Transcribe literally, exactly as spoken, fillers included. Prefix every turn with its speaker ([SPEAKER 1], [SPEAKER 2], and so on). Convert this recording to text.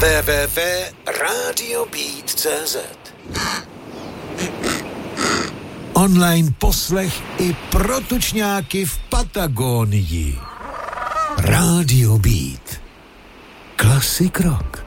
[SPEAKER 1] w w w tečka radio beat tečka c z. Online poslech i pro tučňáky v Patagónii. Radio Beat. Classic rock.